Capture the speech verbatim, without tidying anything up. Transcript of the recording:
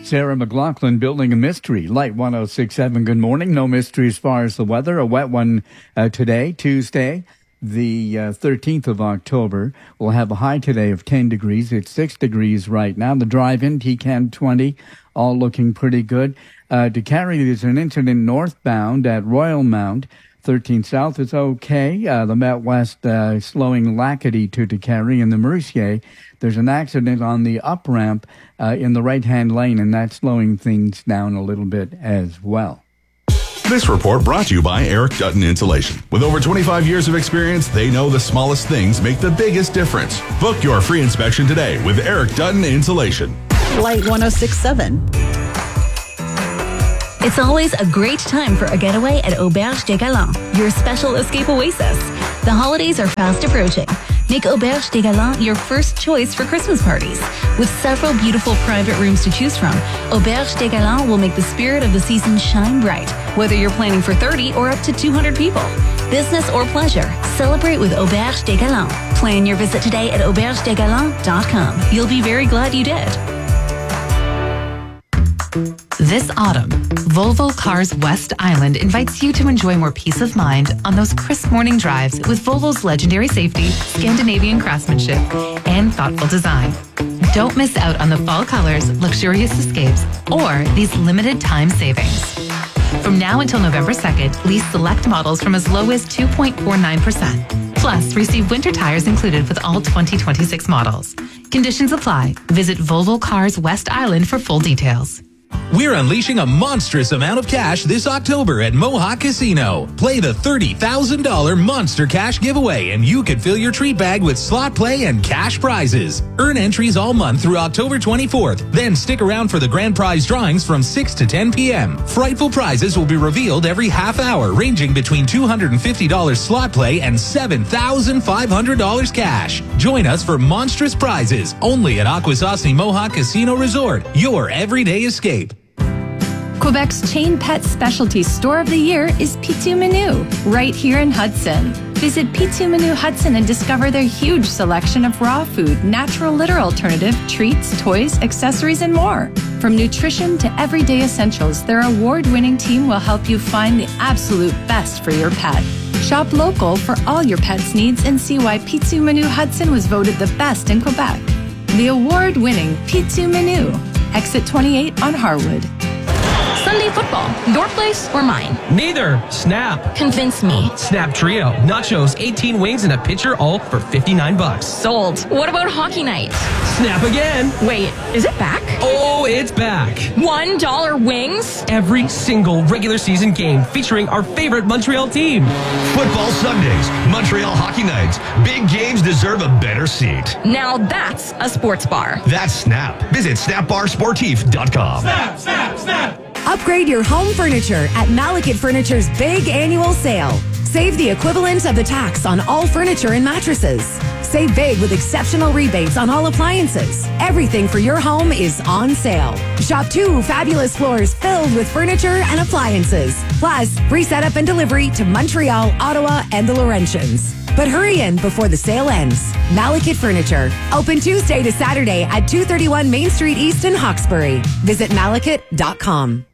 Sarah McLaughlin, Building a Mystery. Light one oh six point seven, good morning. No mystery as far as the weather. A wet one uh, today, Tuesday, the uh, thirteenth of October. We'll have a high today of ten degrees. It's six degrees right now. The drive-in, T C A N twenty, all looking pretty good. Uh, to carry, there's an incident northbound at Royal Mount. thirteen South is okay. Uh, the Met West uh, slowing Lackady to Decarie. In the Mercier, there's an accident on the up-ramp uh, in the right-hand lane, and that's slowing things down a little bit as well. This report brought to you by Eric Dutton Insulation. With over twenty-five years of experience, they know the smallest things make the biggest difference. Book your free inspection today with Eric Dutton Insulation. Light one oh six point seven. It's always a great time for a getaway at Auberge des Galants, your special escape oasis. The holidays are fast approaching. Make Auberge des Galants your first choice for Christmas parties. With several beautiful private rooms to choose from, Auberge des Galants will make the spirit of the season shine bright, whether you're planning for thirty or up to two hundred people. Business or pleasure, celebrate with Auberge des Galants. Plan your visit today at auberge des galants dot com. You'll be very glad you did. This autumn, Volvo Cars West Island invites you to enjoy more peace of mind on those crisp morning drives with Volvo's legendary safety, Scandinavian craftsmanship, and thoughtful design. Don't miss out on the fall colors, luxurious escapes, or these limited time savings. From now until November second, lease select models from as low as two point four nine percent. Plus, receive winter tires included with all twenty twenty-six models. Conditions apply. Visit Volvo Cars West Island for full details. We're unleashing a monstrous amount of cash this October at Mohawk Casino. Play the thirty thousand dollars Monster Cash giveaway and you could fill your treat bag with slot play and cash prizes. Earn entries all month through October twenty-fourth. Then stick around for the grand prize drawings from six to ten p.m. Frightful prizes will be revealed every half hour, ranging between two hundred fifty dollars slot play and seven thousand five hundred dollars cash. Join us for monstrous prizes only at Akwesasne Mohawk Casino Resort, your everyday escape. Quebec's chain pet specialty store of the year is Pitou Menu, right here in Hudson. Visit Pitou Menu Hudson and discover their huge selection of raw food, natural litter alternative, treats, toys, accessories, and more. From nutrition to everyday essentials, their award-winning team will help you find the absolute best for your pet. Shop local for all your pet's needs and see why Pitou Menu Hudson was voted the best in Quebec. The award-winning Pitou Menu. Exit twenty-eight on Harwood. Sunday football, your place or mine? Neither. Snap. Convince me. Snap Trio. Nachos, eighteen wings, and a pitcher, all for fifty-nine bucks. Sold. What about hockey night? Snap again. Wait, is it back? Oh, it's back. One dollar wings? Every single regular season game featuring our favorite Montreal team. Football Sundays, Montreal hockey nights. Big games deserve a better seat. Now that's a sports bar. That's Snap. Visit snap bar sportif dot com. Snap, snap, snap. Upgrade your home furniture at Malekith Furniture's big annual sale. Save the equivalent of the tax on all furniture and mattresses. Save big with exceptional rebates on all appliances. Everything for your home is on sale. Shop two fabulous floors filled with furniture and appliances. Plus, free setup and delivery to Montreal, Ottawa, and the Laurentians. But hurry in before the sale ends. Malekith Furniture. Open Tuesday to Saturday at two thirty-one Main Street East in Hawkesbury. Visit malekith dot com.